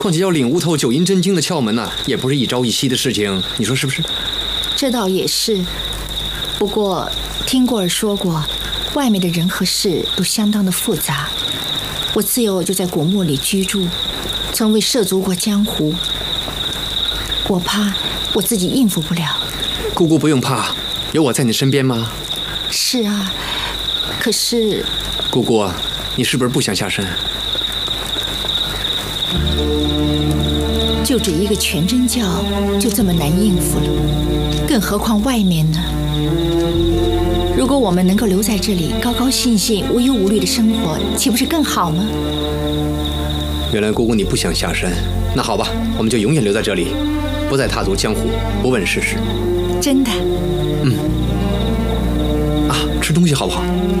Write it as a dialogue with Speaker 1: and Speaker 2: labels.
Speaker 1: 况且要领悟透九阴真经的窍门呐，也不是一朝一夕的事情，你说是不是？
Speaker 2: 这倒也是，不过听过儿说过，外面的人和事都相当的复杂。我自幼就在古墓里居住，从未涉足过江湖，我怕我自己应付不了。
Speaker 1: 姑姑不用怕，有我在你身边吗？
Speaker 2: 是啊，可是……
Speaker 1: 姑姑，你是不是不想下山？
Speaker 2: 就这一个全真教就这么难应付了，更何况外面呢？如果我们能够留在这里，高高兴兴、无忧无虑的生活，岂不是更好吗？
Speaker 1: 原来姑姑你不想下山，那好吧，我们就永远留在这里，不再踏足江湖，不问世事。
Speaker 2: 真的？
Speaker 1: 吃东西好不好？